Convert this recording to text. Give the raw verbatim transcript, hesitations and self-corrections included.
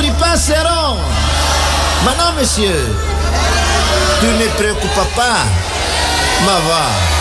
mi passerò. Ma non, monsieur. Tu ne preoccupa pas. Ma va.